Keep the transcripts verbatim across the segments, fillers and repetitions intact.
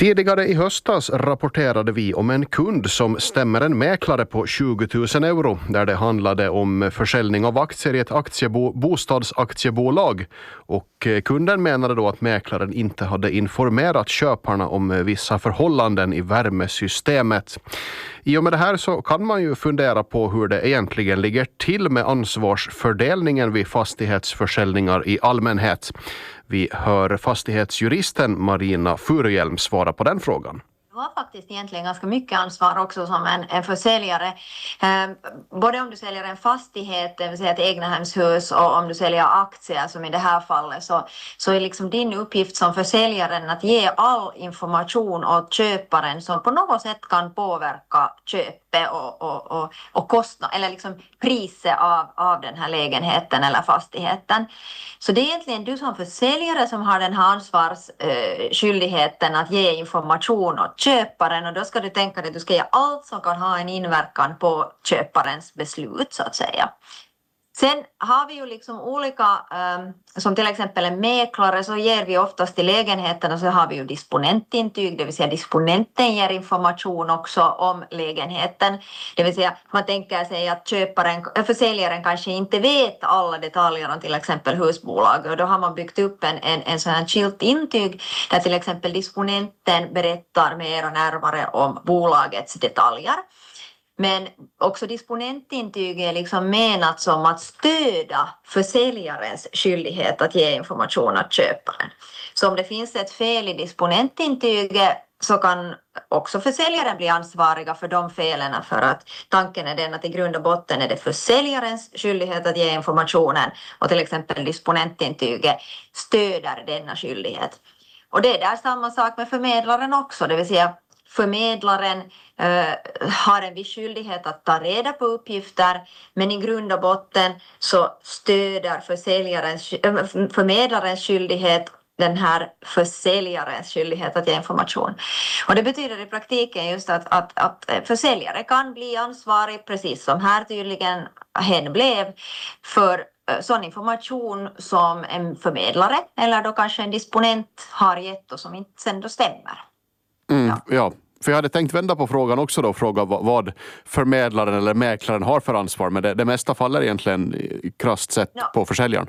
Tidigare i höstas rapporterade vi om en kund som stämmer en mäklare på tjugo tusen euro där det handlade om försäljning av aktier i ett aktiebo- bostadsaktiebolag, och kunden menade då att mäklaren inte hade informerat köparna om vissa förhållanden i värmesystemet. I och med det här så kan man ju fundera på hur det egentligen ligger till med ansvarsfördelningen vid fastighetsförsäljningar i allmänhet. Vi hör fastighetsjuristen Marina Furuhjelm svara på den frågan. Du har faktiskt egentligen ganska mycket ansvar också som en, en försäljare. Eh, både om du säljer en fastighet, det vill säga ett egnahemshus, och om du säljer aktier som i det här fallet, så, så är liksom din uppgift som försäljaren att ge all information åt köparen som på något sätt kan påverka köpet och, och, och, och kostnad, eller liksom priset av, av den här lägenheten eller fastigheten. Så det är egentligen du som försäljare som har den här ansvarsskyldigheten att ge information åt köparen, och då ska du tänka dig att du ska ge allt som kan ha en inverkan på köparens beslut så att säga. Sen har vi ju liksom olika, um, som till exempel en mäklare, så ger vi oftast till lägenheten, och så har vi ju disponentintyg, det vill säga disponenten ger information också om lägenheten. Det vill säga man tänker sig att köparen, försäljaren kanske inte vet alla detaljer om till exempel husbolag, och då har man byggt upp en, en, en sån här skilt intyg där till exempel disponenten berättar mer och närmare om bolagets detaljer. Men också disponentintyg är liksom menat som att stödja försäljarens skyldighet att ge information åt köparen. Så om det finns ett fel i disponentintyget så kan också försäljaren bli ansvariga för de felen, för att tanken är den att i grund och botten är det försäljarens skyldighet att ge informationen, och till exempel disponentintyget stöder denna skyldighet. Och det är där samma sak med förmedlaren också, det vill säga förmedlaren eh, har en viss skyldighet att ta reda på uppgifter, men i grund och botten så stöder försäljarens, äh, förmedlarens skyldighet den här försäljarens skyldighet att ge information. Och det betyder i praktiken just att, att, att försäljare kan bli ansvarig, precis som här tydligen hen blev, för sån information som en förmedlare eller då kanske en disponent har gett och som inte sen då stämmer. Mm, ja. ja, för jag hade tänkt vända på frågan också då, fråga vad förmedlaren eller mäklaren har för ansvar, men det, det mesta faller egentligen krasst sett no. på försäljaren.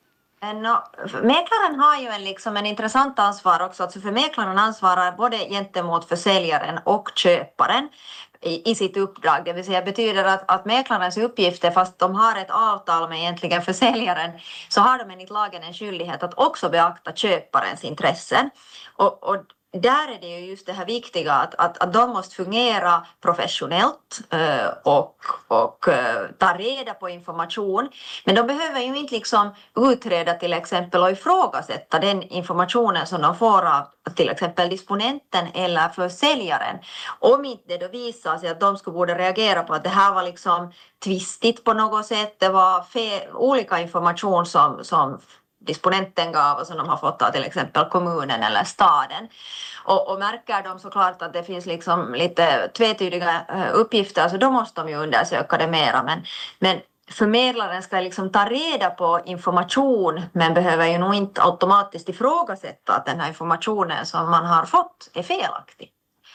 No, mäklaren har ju en, liksom en intressant ansvar också, alltså för mäklaren ansvarar både gentemot försäljaren och köparen i, i sitt uppdrag, det vill säga betyder att, att mäklarens uppgifter, fast de har ett avtal med egentligen försäljaren, så har de enligt lagen en skyldighet att också beakta köparens intressen, och, och där är det ju just det här viktiga att, att, att de måste fungera professionellt eh, och, och eh, ta reda på information. Men de behöver ju inte liksom utreda till exempel och ifrågasätta den informationen som de får av till exempel disponenten eller försäljaren. Om inte det då visar sig att de skulle borde reagera på att det här var liksom tvistigt på något sätt, det var fel, olika information som, som disponenten gav och som de har fått av till exempel kommunen eller staden. Och, och märker de såklart att det finns liksom lite tvetydiga uppgifter, så alltså då måste de ju undersöka det mera. Men, men förmedlaren ska liksom ta reda på information, men behöver ju nog inte automatiskt ifrågasätta att den här informationen som man har fått är felaktig.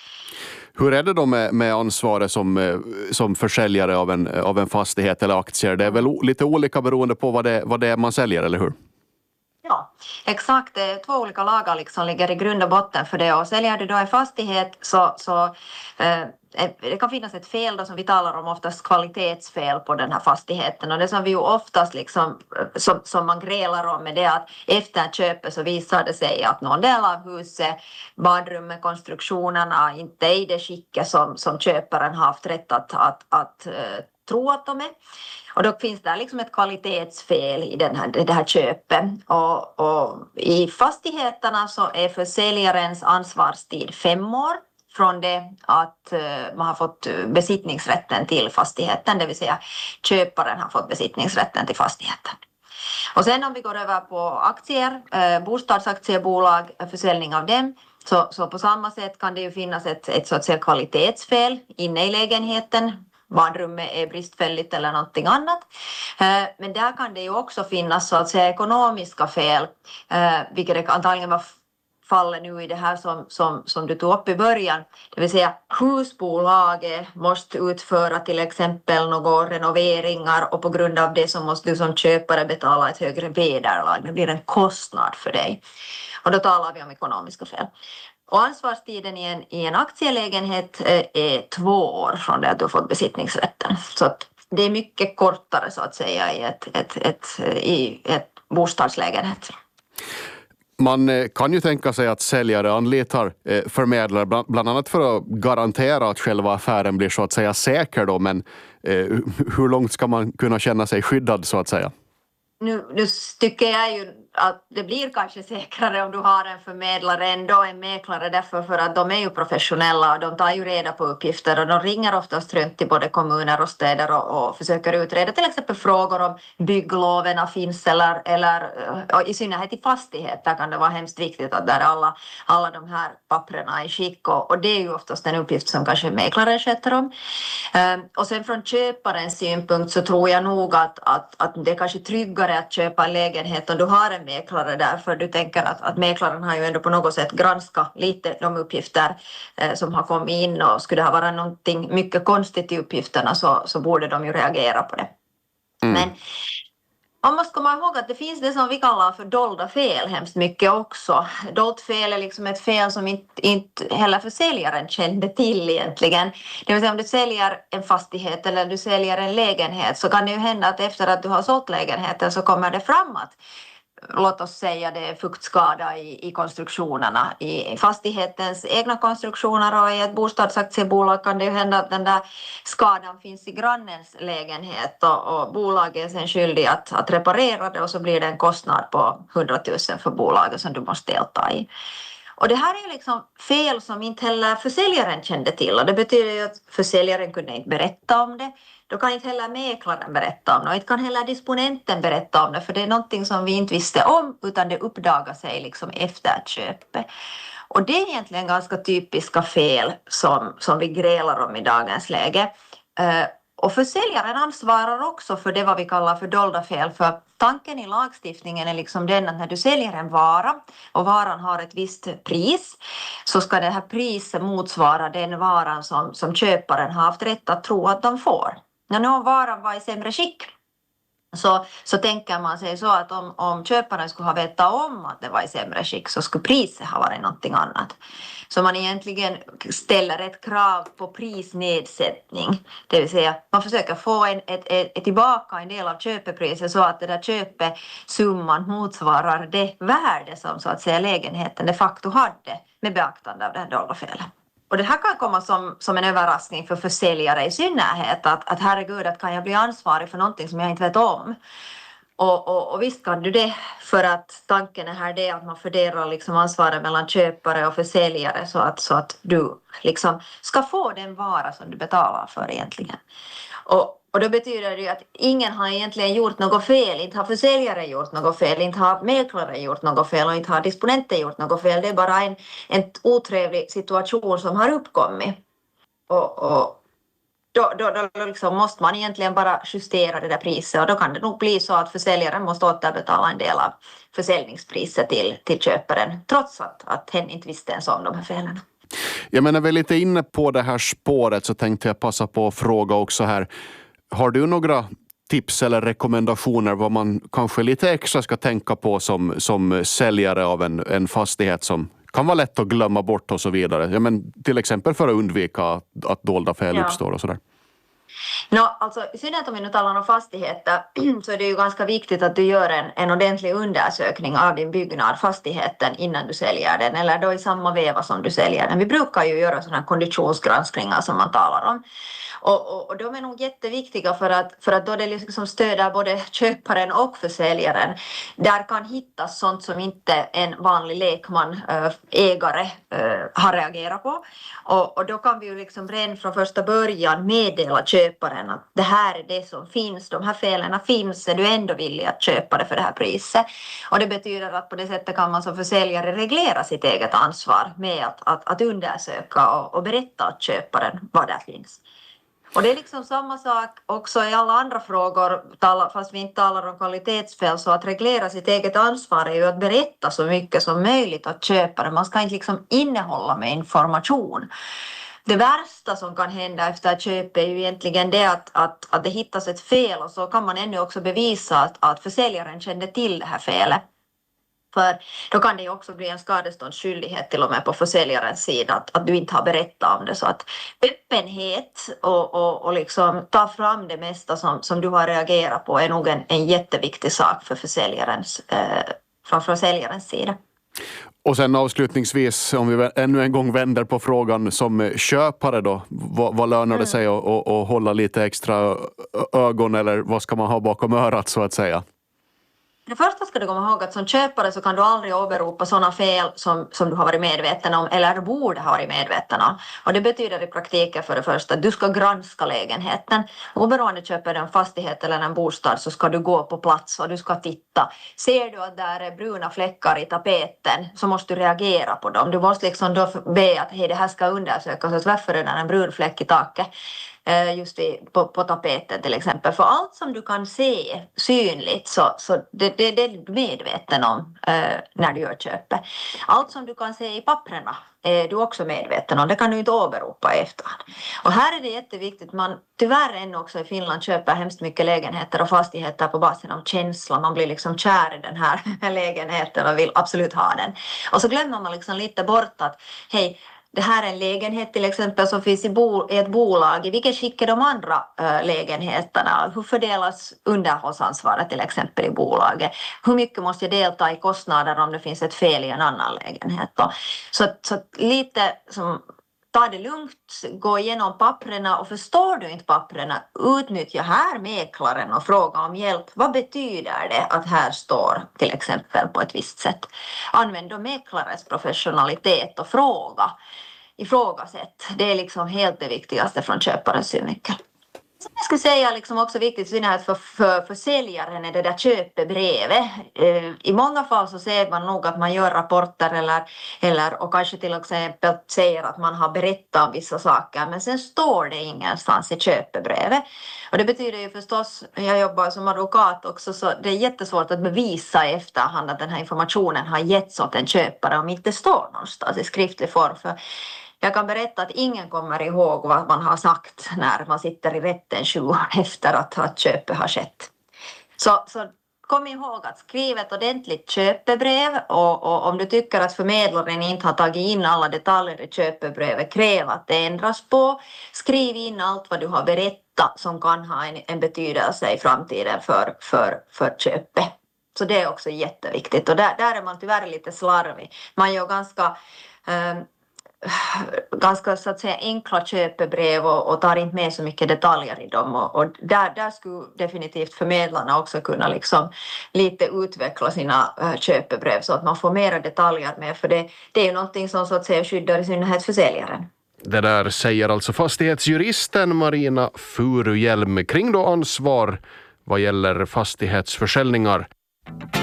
Hur är det då med, med ansvaret som, som försäljare av en, av en fastighet eller aktier? Det är väl lite olika beroende på vad det, vad det är man säljer, eller hur? Ja, exakt. Det är två olika lagar liksom ligger i grund och botten för det. Och säljer du då en fastighet så, så eh, det kan finnas ett fel då som vi talar om, oftast kvalitetsfel på den här fastigheten. Och det som vi ju oftast liksom, som, som man grälar om är det att efter köpet så visar det sig att någon del av huset, badrummet, konstruktionerna inte är i det skicket som, som köparen har haft rätt att, att, att uh, tro att de är. Och då finns det liksom ett kvalitetsfel i den här, det här köpet. Och, och i fastigheterna så är försäljarens ansvarstid fem år från det att uh, man har fått besittningsrätten till fastigheten, det vill säga köparen har fått besittningsrätten till fastigheten. Och sen om vi går över på aktier, uh, bostadsaktiebolag, försäljning av dem, så, så på samma sätt kan det ju finnas ett, ett så att säga kvalitetsfel inne i lägenheten. Badrummet är bristfälligt eller någonting annat. Men där kan det ju också finnas så att säga ekonomiska fel, vilket det antagligen var fallet nu i det här som, som, som du tog upp i början. Det vill säga husbolaget måste utföra till exempel några renoveringar och på grund av det så måste du som köpare betala ett högre vederlag. Det blir en kostnad för dig. Och då talar vi om ekonomiska fel. Och ansvarstiden i en, i en aktielägenhet är två år från det att du har fått besittningsrätten. Så att det är mycket kortare så att säga i ett, ett, ett, i ett bostadslägenhet. Man kan ju tänka sig att säljare anlitar förmedlare bland annat för att garantera att själva affären blir så att säga säker då, men hur långt ska man kunna känna sig skyddad så att säga? Nu, nu tycker jag ju att det blir kanske säkrare om du har en förmedlare ändå, en mäklare, därför för att de är ju professionella och de tar ju reda på uppgifter och de ringer oftast runt till både kommuner och städer och, och försöker utreda till exempel frågor om byggloven finns eller, eller och i synnerhet i fastigheter kan det vara hemskt viktigt att där alla, alla de här papperna är i skick och, och det är ju oftast en uppgift som kanske mäklaren sköter om. Um, och sen från köparens synpunkt så tror jag nog att, att, att det är kanske tryggare att köpa en lägenhet om du har en mäklare där, för du tänker att, att mäklaren har ju ändå på något sätt granskat lite de uppgifter eh, som har kommit in och skulle det ha varit någonting mycket konstigt i uppgifterna så, så borde de ju reagera på det. Mm. Men man måste komma ihåg att det finns det som vi kallar för dolda fel hemskt mycket också. Dolt fel är liksom ett fel som inte, inte heller försäljaren kände till egentligen. Det vill säga om du säljer en fastighet eller du säljer en lägenhet så kan det ju hända att efter att du har sålt lägenheten så kommer det fram att låt oss säga det är fuktskada i, i konstruktionerna, i fastighetens egna konstruktioner och i ett bostadsaktiebolag kan det ju hända att den där skadan finns i grannens lägenhet och, och bolaget är sen skyldig att, att reparera det och så blir det en kostnad på hundratusen för bolaget som du måste delta i. Och det här är ju liksom fel som inte heller försäljaren kände till och det betyder ju att försäljaren kunde inte berätta om det. Då kan inte heller mäklaren berätta om det och inte kan heller disponenten berätta om det för det är någonting som vi inte visste om utan det uppdagar sig liksom efter köpet. Och det är egentligen ganska typiska fel som, som vi grälar om i dagens läge. Uh, och försäljaren ansvarar också för det vad vi kallar för dolda fel för tanken i lagstiftningen är liksom den att när du säljer en vara och varan har ett visst pris så ska det här priset motsvara den varan som, som köparen har haft rätt att tro att de får. När någon varan var i sämre skick så, så tänker man sig så att om, om köparen skulle ha vetat om att det var i sämre skick så skulle priset ha varit någonting annat. Så man egentligen ställer ett krav på prisnedsättning. Det vill säga man försöker få en, ett, ett, ett tillbaka en del av köpepriset så att det där köpesumman motsvarar det värde som så att säga lägenheten de facto hade med beaktande av det här dolda felet. Och det här kan komma som, som en överraskning för försäljare i synnerhet att, att herregud att kan jag bli ansvarig för någonting som jag inte vet om. Och, och, och visst kan du det för att tanken är här det att man fördelar liksom ansvaret mellan köpare och försäljare så att, så att du liksom ska få den vara som du betalar för egentligen. Och, och då betyder det ju att ingen har egentligen gjort något fel, inte har försäljare gjort något fel, inte har mäklare gjort något fel och inte har disponenter gjort något fel. Det är bara en, en otrevlig situation som har uppkommit. Och, och då, då, då liksom måste man egentligen bara justera det där priset och då kan det nog bli så att försäljaren måste återbetala en del av försäljningspriset till, till köparen trots att, att hen inte visste ens om de här felen. Jag menar väl lite inne på det här spåret så tänkte jag passa på att fråga också här. Har du några tips eller rekommendationer vad man kanske lite extra ska tänka på som, som säljare av en, en fastighet som kan vara lätt att glömma bort och så vidare? Ja, men till exempel för att undvika att, att dolda fel ja. uppstår och sådär. No, alltså, i synnerhet om vi nu talar om fastigheter så är det ju ganska viktigt att du gör en, en ordentlig undersökning av din byggnad, fastigheten, innan du säljer den eller då i samma veva som du säljer den. Vi brukar ju göra sådana konditionsgranskningar som man talar om. Och, och, och de är nog jätteviktiga för att, för att då det liksom stöder både köparen och försäljaren. Där kan hittas sånt som inte en vanlig lekman, äh, ägare, äh, har reagerat på. Och, och då kan vi ju liksom redan från första början meddela köparen att det här är det som finns, de här felen finns, är du ändå villig att köpa det för det här priset. Och det betyder att på det sättet kan man som försäljare reglera sitt eget ansvar med att, att, att undersöka och, och berätta åt köparen vad det finns. Och det är liksom samma sak också i alla andra frågor, fast vi inte talar om kvalitetsfel, så att reglera sitt eget ansvar är ju att berätta så mycket som möjligt åt köparen. Man ska inte liksom innehålla med information. Det värsta som kan hända efter köp är ju egentligen det att, att, att det hittas ett fel, och så kan man ännu också bevisa att, att försäljaren kände till det här felet. För då kan det ju också bli en skadeståndsskyldighet till och med på försäljarens sida att, att du inte har berättat om det. Så att öppenhet och, och, och liksom ta fram det mesta som, som du har reagerat på är nog en, en jätteviktig sak för försäljarens, eh, från försäljarens sida. Och sen avslutningsvis, om vi ännu en gång vänder på frågan som köpare då, vad, vad lönar det sig att, att, att hålla lite extra ögon, eller vad ska man ha bakom örat så att säga? Det första ska du komma ihåg att som köpare så kan du aldrig åberopa sådana fel som, som du har varit medveten om eller borde ha varit medveten om. Och det betyder i praktiken för det första att du ska granska lägenheten. Oberoende köper du en fastighet eller en bostad så ska du gå på plats och du ska titta. Ser du att där är bruna fläckar i tapeten så måste du reagera på dem. Du måste liksom då be att hej, det här ska undersökas, så varför är det en brun fläck i taket? Just i, på, på tapeten till exempel. För allt som du kan se synligt så, så det, det, det är du medveten om eh, när du gör köpet. Allt som du kan se i papperna är du också medveten om. Det kan du inte åberopa i efterhand. Och här är det jätteviktigt. Man tyvärr ännu också i Finland köper hemskt mycket lägenheter och fastigheter på basen av känslan. Man blir liksom kär i den här lägenheten och vill absolut ha den. Och så glömmer man liksom lite bort att hej, det här är en lägenhet till exempel som finns i, bo, i ett bolag. I vilket skick är de andra äh, lägenheterna? Hur fördelas underhållsansvaret till exempel i bolaget? Hur mycket måste jag delta i kostnader om det finns ett fel i en annan lägenhet? Då? Så, så lite som, ta det lugnt, gå igenom papperna, och förstår du inte papperna, utnyttja här mäklaren och fråga om hjälp. Vad betyder det att här står till exempel på ett visst sätt? Använd då mäklarens professionalitet och fråga. Ifrågasätt. Det är liksom helt det viktigaste från köparens synvinkel. Jag skulle säga liksom också viktigt för, för, för säljaren är det där köpebrevet. I många fall så ser man nog att man gör rapporter eller, eller och kanske till exempel säger att man har berättat om vissa saker, men sen står det ingenstans i köpebrevet. Och det betyder ju förstås, jag jobbar som advokat också, så det är jättesvårt att bevisa i efterhand att den här informationen har getts åt en köpare om inte står någonstans i skriftlig form. För jag kan berätta att ingen kommer ihåg vad man har sagt när man sitter i rätten tjugo år efter att, att köpet har skett. Så, så kom ihåg att skriva ett ordentligt köpebrev, och, och om du tycker att förmedlaren inte har tagit in alla detaljer i köpebrevet, kräv att det ändras på. Skriv in allt vad du har berättat som kan ha en, en betydelse i framtiden för, för, för köpet. Så det är också jätteviktigt, och där, där är man tyvärr lite slarvig. Man gör ganska... Um, ganska så att säga enkla köpebrev och, och tar inte med så mycket detaljer i dem, och, och där, där skulle definitivt förmedlarna också kunna liksom lite utveckla sina äh, köpebrev så att man får mera detaljer med, för det, det är ju någonting som så att säga skyddar i synnerhet försäljaren. Det där säger alltså fastighetsjuristen Marina Furuhjelm kring då ansvar vad gäller fastighetsförsäljningar.